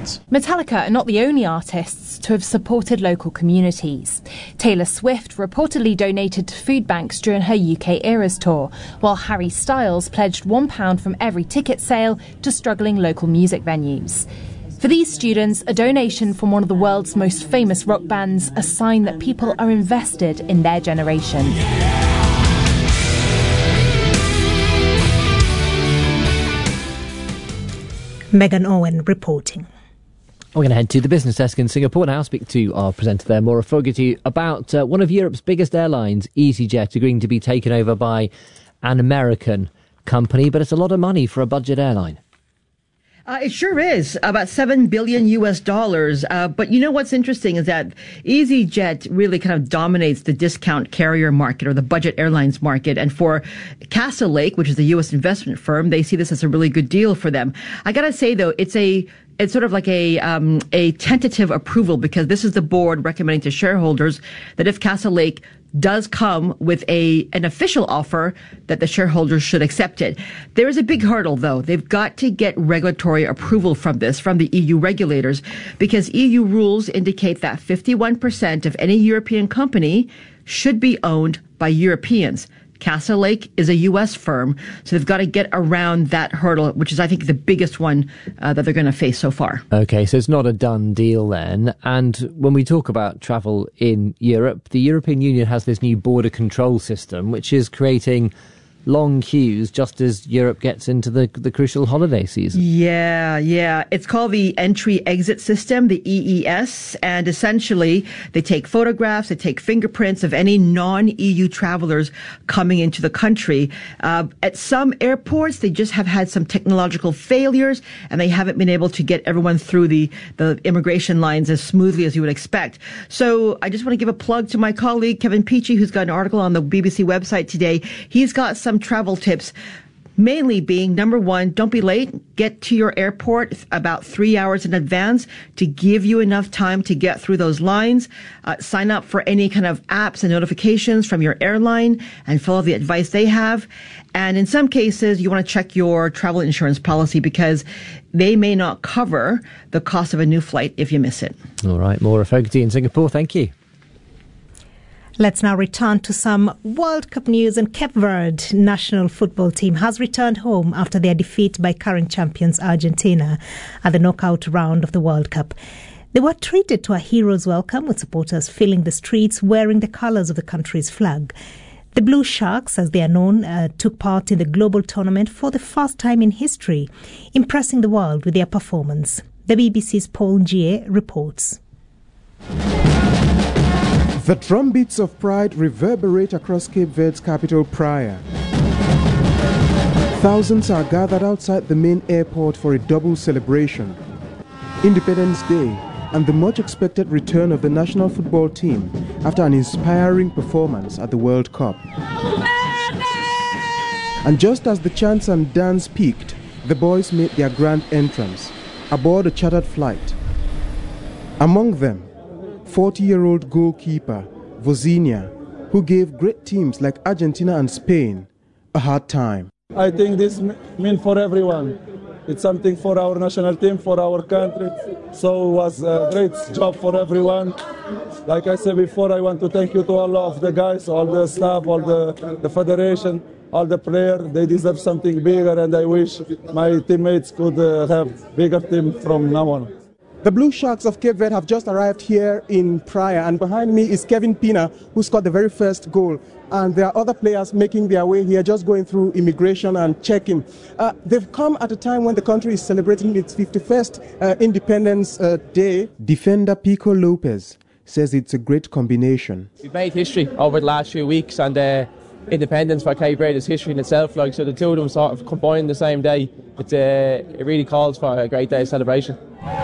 tickets. Metallica are not the only artists to have supported local communities. Taylor Swift reportedly donated to food banks during her UK Eras tour, while Harry Styles pledged £1 from every ticket sale to struggling local music venues. For these students, a donation from one of the world's most famous rock bands, a sign that people are invested in their generation. Megan Owen reporting. We're going to head to the business desk in Singapore now, speak to our presenter there, Maura Fogarty, about one of Europe's biggest airlines, EasyJet, agreeing to be taken over by an American company, but it's a lot of money for a budget airline. It sure is, about $7 billion US. But you know what's interesting is that EasyJet really kind of dominates the discount carrier market or the budget airlines market. And for Castlelake, which is a US investment firm, they see this as a really good deal for them. I gotta say though, it's sort of like a tentative approval, because this is the board recommending to shareholders that if Castlelake does come with an official offer, that the shareholders should accept it. There is a big hurdle, though. They've got to get regulatory approval from the EU regulators, because EU rules indicate that 51% of any European company should be owned by Europeans. Castlelake is a U.S. firm, so they've got to get around that hurdle, which is, I think, the biggest one that they're going to face so far. OK, so it's not a done deal then. And when we talk about travel in Europe, the European Union has this new border control system, which is creating long queues just as Europe gets into the crucial holiday season. Yeah. It's called the Entry-Exit System, the EES, and essentially they take photographs, they take fingerprints of any non-EU travelers coming into the country. At some airports, they just have had some technological failures and they haven't been able to get everyone through the immigration lines as smoothly as you would expect. So I just want to give a plug to my colleague, Kevin Peachy, who's got an article on the BBC website today. He's got some travel tips, mainly being, number one, don't be late. Get to your airport about 3 hours in advance to give you enough time to get through those lines. Sign up for any kind of apps and notifications from your airline and follow the advice they have. And in some cases, you want to check your travel insurance policy, because they may not cover the cost of a new flight if you miss it. All right, Maura Fogarty in Singapore, thank you. Let's now return to some World Cup news. And Cape Verde national football team has returned home after their defeat by current champions Argentina at the knockout round of the World Cup. They were treated to a hero's welcome, with supporters filling the streets wearing the colours of the country's flag. The Blue Sharks, as they are known, took part in the global tournament for the first time in history, impressing the world with their performance. The BBC's Paul Njie reports. The drumbeats of pride reverberate across Cape Verde's capital, Praia. Thousands are gathered outside the main airport for a double celebration: Independence Day and the much-expected return of the national football team after an inspiring performance at the World Cup. And just as the chants and dance peaked, the boys made their grand entrance aboard a chartered flight. Among them, 40-year-old goalkeeper Vozinha, who gave great teams like Argentina and Spain a hard time. I think this means for everyone. It's something for our national team, for our country. So it was a great job for everyone. Like I said before, I want to thank you to all of the guys, all the staff, all the federation, all the players. They deserve something bigger, and I wish my teammates could have bigger team from now on. The Blue Sharks of Cape Verde have just arrived here in Praia, and behind me is Kevin Pina, who scored the very first goal. And there are other players making their way here, just going through immigration and checking. They've come at a time when the country is celebrating its 51st Independence Day. Defender Pico Lopez says it's a great combination. We've made history over the last few weeks, and independence for Cape Verde is history in itself. So the two of them sort of combined the same day. It really calls for a great day of celebration.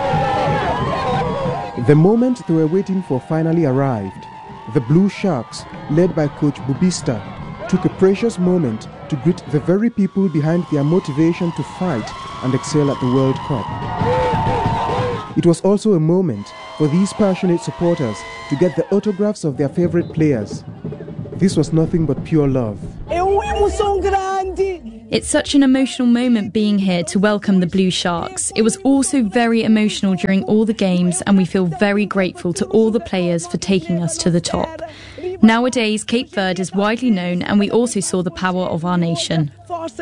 The moment they were waiting for finally arrived. The Blue Sharks, led by coach Bubista, took a precious moment to greet the very people behind their motivation to fight and excel at the World Cup. It was also a moment for these passionate supporters to get the autographs of their favorite players. This was nothing but pure love. É uma emoção grande It's such an emotional moment being here to welcome the Blue Sharks. It was also very emotional during all the games, and we feel very grateful to all the players for taking us to the top. Nowadays, Cape Verde is widely known, and we also saw the power of our nation.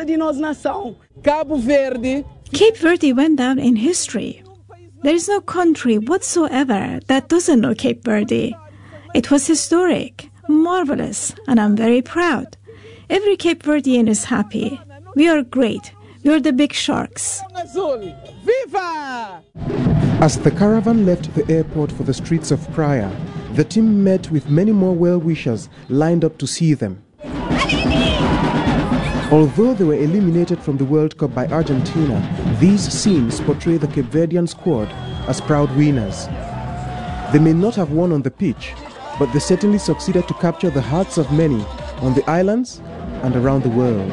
Cape Verde went down in history. There is no country whatsoever that doesn't know Cape Verde. It was historic, marvelous, and I'm very proud. Every Cape Verdean is happy. We are great. We are the Big Sharks. As the caravan left the airport for the streets of Praia, the team met with many more well-wishers lined up to see them. Although they were eliminated from the World Cup by Argentina, these scenes portray the Cape Verdean squad as proud winners. They may not have won on the pitch, but they certainly succeeded to capture the hearts of many on the islands and around the world.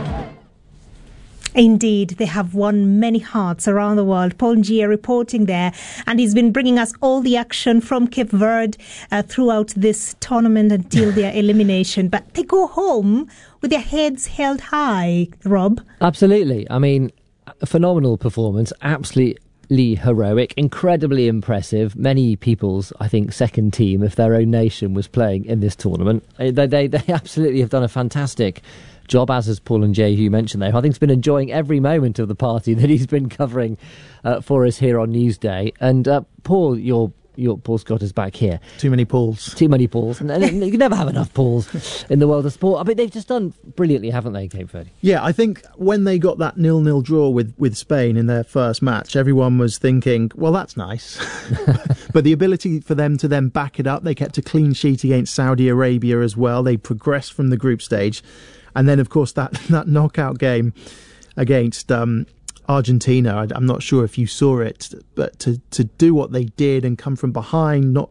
Indeed, they have won many hearts around the world. Paul Njia reporting there, and he's been bringing us all the action from Cape Verde throughout this tournament until their elimination. But they go home with their heads held high, Rob. Absolutely. I mean, a phenomenal performance, absolutely heroic, incredibly impressive. Many people's, I think, second team if their own nation was playing in this tournament. They absolutely have done a fantastic job, as has Paul and Jay, who you mentioned there, who I think has been enjoying every moment of the party that he's been covering for us here on Newsday. And Paul, your Paul Scott is back here. Too many Pauls. Too many Pauls. And you can never have enough Pauls in the world of sport. I mean, they've just done brilliantly, haven't they, Cape Verde? Yeah, I think when they got that 0-0 draw with Spain in their first match, everyone was thinking, well, that's nice. But the ability for them to then back it up, they kept a clean sheet against Saudi Arabia as well. They progressed from the group stage. And then, of course, that knockout game against Argentina, I'm not sure if you saw it, but to do what they did and come from behind, not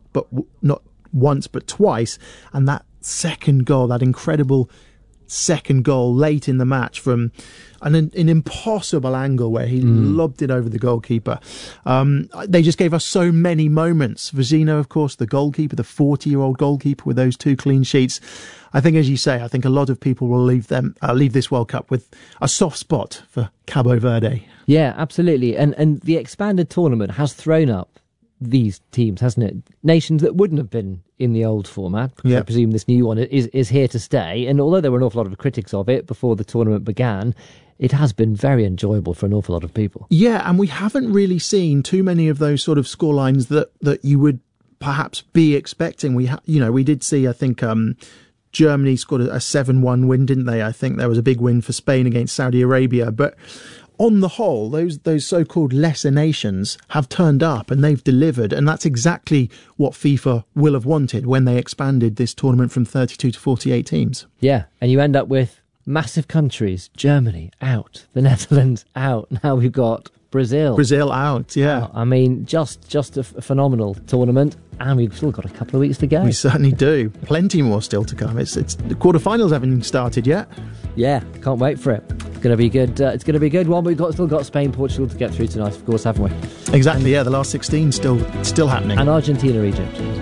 once but twice, and that second goal, that incredible second goal late in the match from an impossible angle where he lobbed it over the goalkeeper. They just gave us so many moments. Vizino, of course, the goalkeeper, the 40-year-old goalkeeper with those two clean sheets. I think, as you say, I think a lot of people will leave this World Cup with a soft spot for Cabo Verde. Yeah, absolutely. And the expanded tournament has thrown up these teams, hasn't it? Nations that wouldn't have been in the old format, because I presume this new one is here to stay. And although there were an awful lot of critics of it before the tournament began, it has been very enjoyable for an awful lot of people. Yeah, and we haven't really seen too many of those sort of scorelines that you would perhaps be expecting. We did see, I think, Germany scored a 7-1 win, didn't they? I think there was a big win for Spain against Saudi Arabia. But on the whole, those so-called lesser nations have turned up and they've delivered. And that's exactly what FIFA will have wanted when they expanded this tournament from 32 to 48 teams. Yeah, and you end up with massive countries. Germany out, the Netherlands out. Now we've got Brazil out, yeah. I mean, just a phenomenal tournament, and we've still got a couple of weeks to go. We certainly do. Plenty more still to come. It's the quarterfinals haven't even started yet. Yeah, can't wait for it. It's going to be good. It's going to be a good one. We've still got Spain, Portugal to get through tonight, of course, haven't we? Exactly. Yeah, the last 16 still happening, and Argentina, Egypt as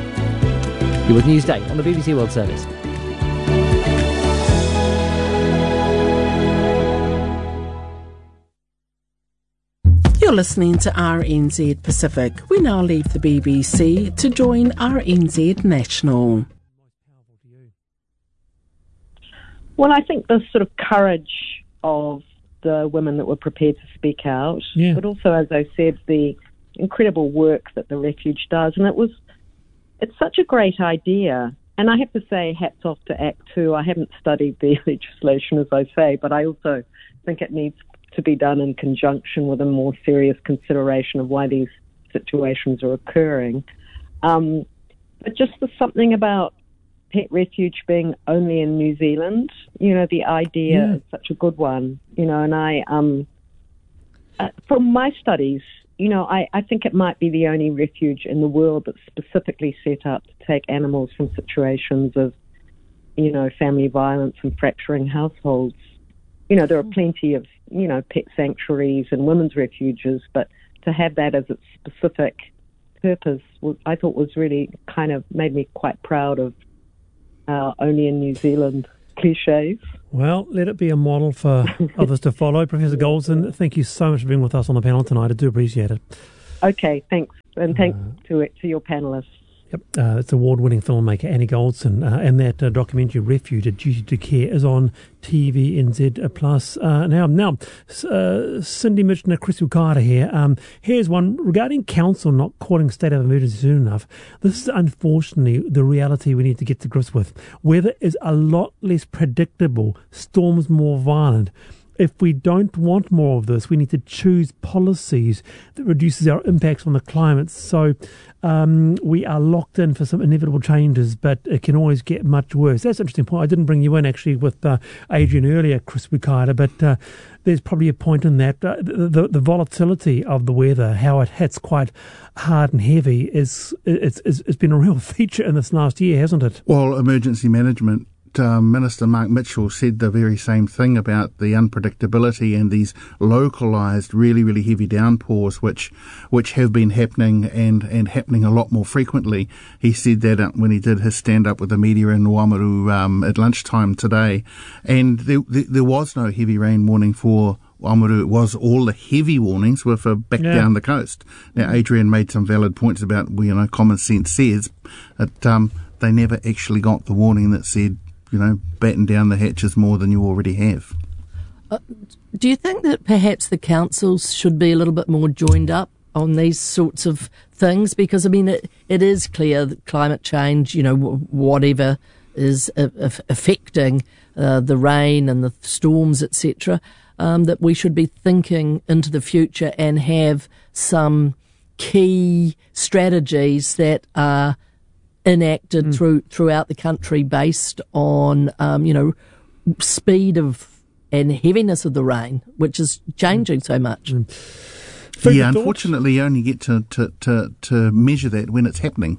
well. You're with Newsday on the BBC World Service. You're listening to RNZ Pacific. We now leave the BBC to join RNZ National. Well, I think the sort of courage of the women that were prepared to speak out, but also, as I said, the incredible work that the Refuge does. And it's such a great idea. And I have to say, hats off to Act 2. I haven't studied the legislation, as I say, but I also think it needs to be done in conjunction with a more serious consideration of why these situations are occurring. But just the something about Pet Refuge being only in New Zealand, the idea is such a good one, and I, from my studies, I think it might be the only refuge in the world that's specifically set up to take animals from situations of, family violence and fracturing households. There are plenty of, pet sanctuaries and women's refuges, but to have that as its specific purpose, I thought was really kind of made me quite proud of only in New Zealand. cliches. Well, let it be a model for others to follow. Professor Goldson, thank you so much for being with us on the panel tonight. I do appreciate it. Okay, thanks. And thanks to your panellists. Yep, it's award-winning filmmaker Annie Goldson, and that documentary Refuge, A Duty to Care, is on TVNZ Plus now. Cindy Mitchner, Chris Ukada here. Here's one regarding council not calling state of emergency soon enough. This is unfortunately the reality we need to get to grips with. Weather is a lot less predictable, storms more violent. If we don't want more of this, we need to choose policies that reduces our impacts on the climate. So we are locked in for some inevitable changes, but it can always get much worse. That's an interesting point. I didn't bring you in actually with Adrian earlier, Chris Wikida, but there's probably a point in that. The volatility of the weather, how it hits quite hard and heavy, it's been a real feature in this last year, hasn't it? Well, emergency management. Minister Mark Mitchell said the very same thing about the unpredictability and these localised, really, really heavy downpours, which have been happening and happening a lot more frequently. He said that when he did his stand-up with the media in Oamaru at lunchtime today, and there was no heavy rain warning for Oamaru. It was all the heavy warnings were for back down the coast. Now, Adrian made some valid points about, common sense says that they never actually got the warning that said, batten down the hatches more than you already have. Do you think that perhaps the councils should be a little bit more joined up on these sorts of things? Because, it is clear that climate change, whatever is affecting the rain and the storms, etc., that we should be thinking into the future and have some key strategies that are enacted throughout the country based on, speed of and heaviness of the rain, which is changing so much. Yeah, unfortunately, you only get to measure that when it's happening.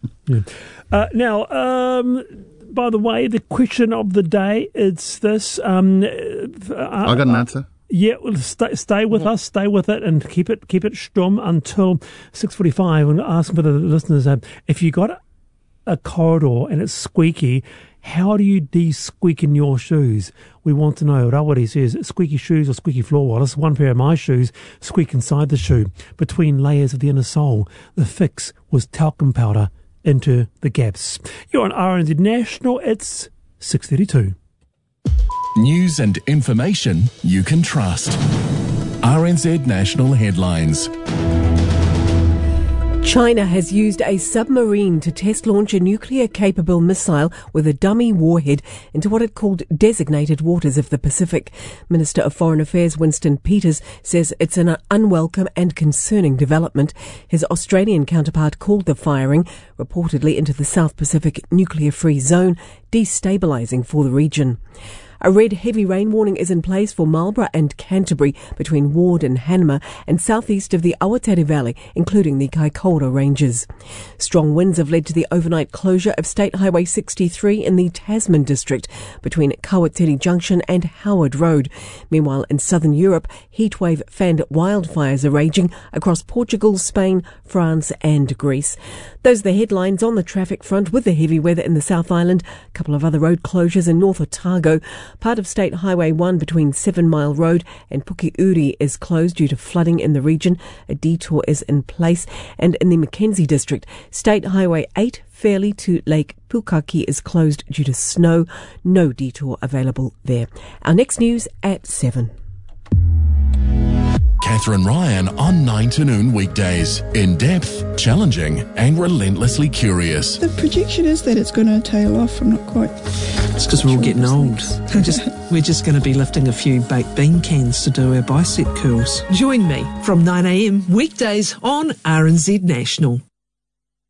Now, by the way, the question of the day is this. I got an answer. Yeah, well, stay with us, stay with it, and keep it stum until 6:45. And asking for the listeners, if you got a corridor and it's squeaky, how do you de-squeak in your shoes? We want to know. Rawari says, squeaky shoes or squeaky floor? Well, it's one pair of my shoes squeak inside the shoe, between layers of the inner sole. The fix was talcum powder into the gaps. You're on RNZ National. It's 6:32. News and information you can trust. RNZ National Headlines. China has used a submarine to test launch a nuclear-capable missile with a dummy warhead into what it called designated waters of the Pacific. Minister of Foreign Affairs Winston Peters says it's an unwelcome and concerning development. His Australian counterpart called the firing, reportedly into the South Pacific nuclear-free zone, destabilising for the region. A red heavy rain warning is in place for Marlborough and Canterbury between Ward and Hanmer and southeast of the Awatere Valley, including the Kaikoura Ranges. Strong winds have led to the overnight closure of State Highway 63 in the Tasman district between Kawatiri Junction and Howard Road. Meanwhile, in southern Europe, heatwave fanned wildfires are raging across Portugal, Spain, France and Greece. Those are the headlines on the traffic front, with the heavy weather in the South Island, a couple of other road closures in North Otago. Part of State Highway 1 between 7 Mile Road and Pukeuri is closed due to flooding in the region. A detour is in place. And in the Mackenzie district, State Highway 8 Fairley to Lake Pukaki is closed due to snow. No detour available there. Our next news at 7. Catherine Ryan on 9 to noon weekdays. In depth, challenging and relentlessly curious. The projection is that it's going to tail off. I'm not quite... It's because we're all getting old. We're just going to be lifting a few baked bean cans to do our bicep curls. Join me from 9am weekdays on RNZ National.